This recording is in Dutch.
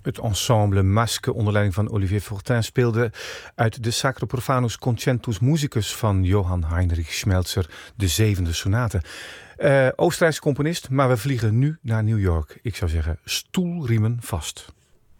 Het ensemble Masque onder leiding van Olivier Fortin speelde uit de Sacro Profanus Concentus Musicus van Johann Heinrich Schmelzer de 7e sonate. Oostenrijkse componist, maar we vliegen nu naar New York. Ik zou zeggen, stoelriemen vast.